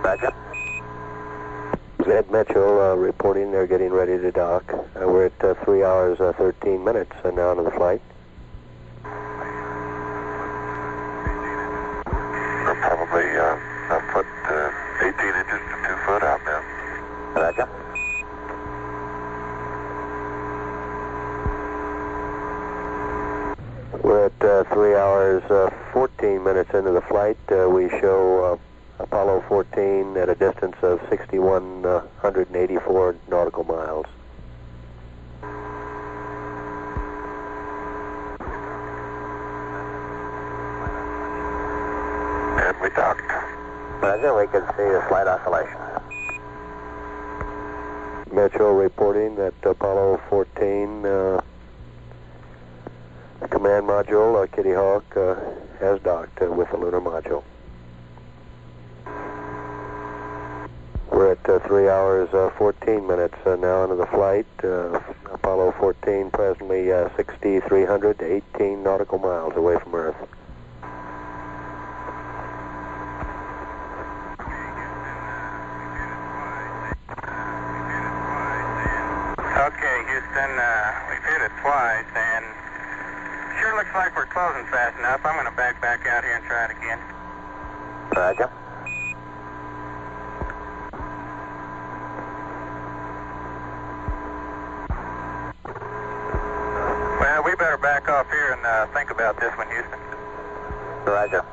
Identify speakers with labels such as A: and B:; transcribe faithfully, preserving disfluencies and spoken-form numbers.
A: Roger.
B: Ed Mitchell uh, reporting they're getting ready to dock. Uh, we're at uh, three hours, uh, thirteen minutes uh, now into the flight.
A: We're probably uh, a foot, uh, eighteen inches to two foot out now.
C: Roger.
B: We're at uh, three hours, uh, fourteen minutes into the flight. Uh, we show uh, Apollo fourteen at a distance of six thousand one hundred eighty-four nautical miles.
A: And we docked.
C: Roger, we can see the slight oscillation.
B: Mitchell reporting that Apollo fourteen, uh, the command module, uh, Kitty Hawk, uh, has docked uh, with the lunar module. We're at uh, three hours, uh, fourteen minutes uh, now into the flight. Uh, Apollo fourteen presently uh, six thousand three hundred eighteen nautical miles away from Earth.
D: Okay, Houston, uh, we've hit it twice, and sure looks like we're closing fast enough. I'm going to back back out here and try it again.
C: Roger.
D: Well, we better back off here and uh, think about this one, Houston.
C: Roger.